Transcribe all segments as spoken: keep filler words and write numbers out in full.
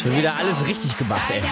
Schon wieder alles richtig gemacht, ey.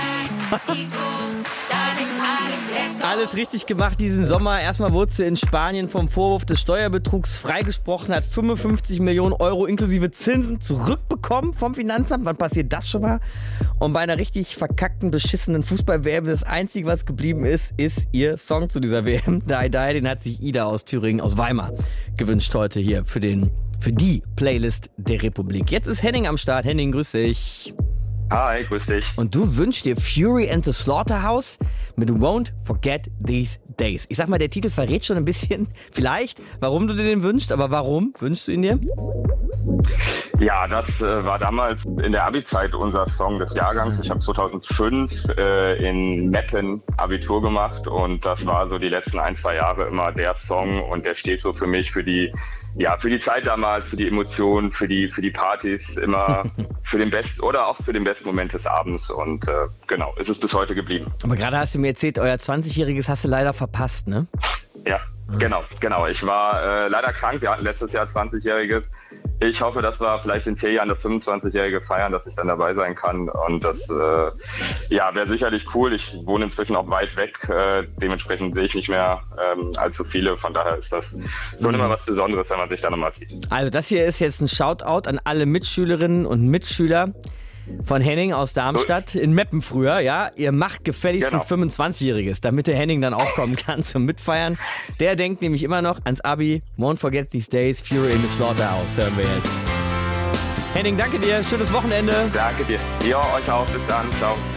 Alles richtig gemacht diesen Sommer. Erstmal wurde sie in Spanien vom Vorwurf des Steuerbetrugs freigesprochen, hat fünfundfünfzig Millionen Euro inklusive Zinsen zurückbekommen vom Finanzamt. Wann passiert das schon mal? Und bei einer richtig verkackten, beschissenen Fußball-W M, das Einzige, was geblieben ist, ist ihr Song zu dieser W M. Die Die, den hat sich Ida aus Thüringen, aus Weimar gewünscht heute hier für, den, für die Playlist der Republik. Jetzt ist Henning am Start. Henning, grüß dich. Hi, grüß dich. Und du wünschst dir Fury and the Slaughterhouse mit Won't Forget These Days. Ich sag mal, der Titel verrät schon ein bisschen, vielleicht, warum du dir den wünschst, aber warum wünschst du ihn dir? Ja, das äh, war damals in der Abi-Zeit unser Song des Jahrgangs. Ich habe zweitausendfünf äh, in Meppen Abitur gemacht und das war so die letzten ein, zwei Jahre immer der Song und der steht so für mich, für die Ja, für die Zeit damals, für die Emotionen, für die für die Partys, immer für den besten oder auch für den besten Moment des Abends und äh, genau, ist es bis heute geblieben. Aber gerade hast du mir erzählt, euer zwanzigjähriges hast du leider verpasst, ne? Ja, genau, genau. Ich war äh, leider krank, wir hatten letztes Jahr zwanzigjähriges. Ich hoffe, dass wir vielleicht in vier Jahren das fünfundzwanzigjährige feiern, dass ich dann dabei sein kann. Und das äh, ja, wäre sicherlich cool. Ich wohne inzwischen auch weit weg. Äh, dementsprechend sehe ich nicht mehr ähm, allzu viele. Von daher ist das schon immer was Besonderes, wenn man sich da nochmal sieht. Also das hier ist jetzt ein Shoutout an alle Mitschülerinnen und Mitschüler von Henning aus Darmstadt, in Meppen früher, ja. Ihr macht gefälligst Genau. ein fünfundzwanzigjähriges, damit der Henning dann auch kommen kann zum Mitfeiern. Der denkt nämlich immer noch ans Abi. Won't Forget These Days, Fury in the Slaughterhouse, hören wir jetzt. Henning, danke dir, schönes Wochenende. Danke dir. Ja, euch auch. Bis dann. Ciao.